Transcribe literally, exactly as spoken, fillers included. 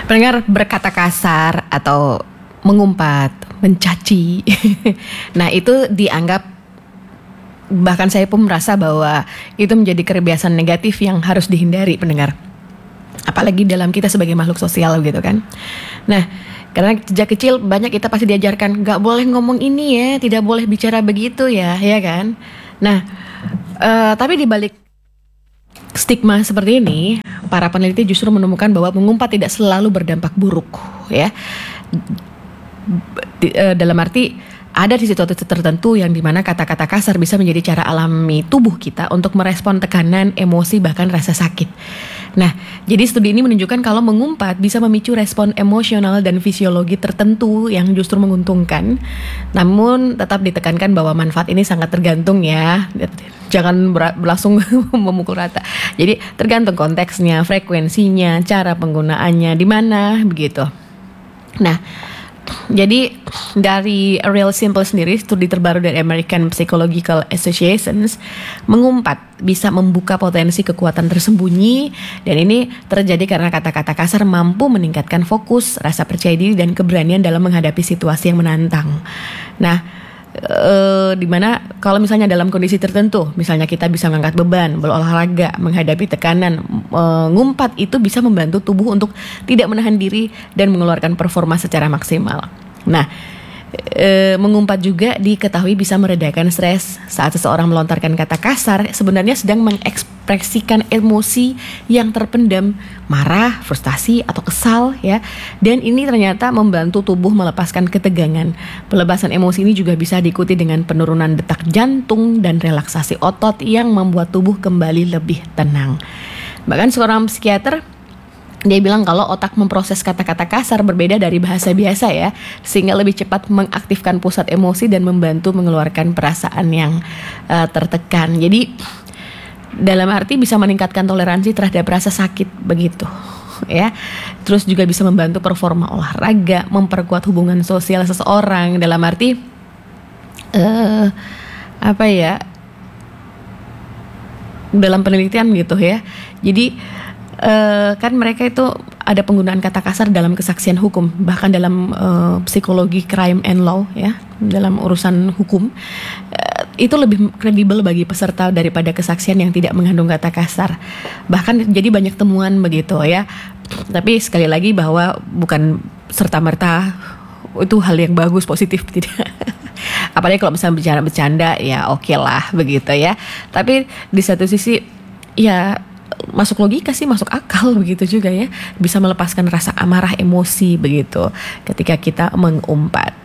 Pendengar, berkata kasar atau mengumpat, mencaci. Nah, itu dianggap, bahkan saya pun merasa bahwa itu menjadi kebiasaan negatif yang harus dihindari, pendengar. Apalagi dalam kita sebagai makhluk sosial gitu kan. Nah, karena sejak kecil banyak kita pasti diajarkan gak boleh ngomong ini ya, tidak boleh bicara begitu ya, ya kan. Nah, uh, tapi dibalik stigma seperti ini, para peneliti justru menemukan bahwa mengumpat tidak selalu berdampak buruk, ya. Di, uh, dalam arti ada di situasi tertentu yang dimana kata-kata kasar bisa menjadi cara alami tubuh kita untuk merespon tekanan, emosi, bahkan rasa sakit. Nah, jadi studi ini menunjukkan kalau mengumpat bisa memicu respon emosional dan fisiologi tertentu yang justru menguntungkan. Namun tetap ditekankan bahwa manfaat ini sangat tergantung ya. Jangan ber- berlangsung memukul rata. Jadi tergantung konteksnya, frekuensinya, cara penggunaannya, di mana begitu. Nah, jadi dari A Real Simple sendiri, studi terbaru dari American Psychological Association mengumpat bisa membuka potensi kekuatan tersembunyi, dan ini terjadi karena kata-kata kasar mampu meningkatkan fokus, rasa percaya diri, dan keberanian dalam menghadapi situasi yang menantang. Nah, eh, dimana kalau misalnya dalam kondisi tertentu, misalnya kita bisa mengangkat beban, berolahraga, menghadapi tekanan, mengumpat itu bisa membantu tubuh untuk tidak menahan diri dan mengeluarkan performa secara maksimal. Nah, e, mengumpat juga diketahui bisa meredakan stres. Saat seseorang melontarkan kata kasar, sebenarnya sedang mengekspresikan emosi yang terpendam, marah, frustasi, atau kesal ya. Dan ini ternyata membantu tubuh melepaskan ketegangan. Pelepasan emosi ini juga bisa diikuti dengan penurunan detak jantung dan relaksasi otot yang membuat tubuh kembali lebih tenang. Bahkan seorang psikiater, dia bilang kalau otak memproses kata-kata kasar berbeda dari bahasa biasa ya, sehingga lebih cepat mengaktifkan pusat emosi dan membantu mengeluarkan perasaan yang uh, tertekan. Jadi dalam arti bisa meningkatkan toleransi terhadap rasa sakit begitu ya. Terus juga bisa membantu performa olahraga, memperkuat hubungan sosial seseorang, dalam arti uh, apa ya, dalam penelitian gitu ya. Jadi Uh, kan mereka itu ada penggunaan kata kasar dalam kesaksian hukum, bahkan dalam uh, psikologi crime and law ya, dalam urusan hukum uh, itu lebih kredibel bagi peserta daripada kesaksian yang tidak mengandung kata kasar. Bahkan jadi banyak temuan begitu ya. Tapi sekali lagi bahwa bukan serta-merta itu hal yang bagus, positif, tidak. Apalagi kalau misalnya bicara bercanda ya oke okay lah begitu ya. Tapi di satu sisi ya masuk logika sih, masuk akal begitu juga ya, bisa melepaskan rasa amarah, emosi begitu ketika kita mengumpat.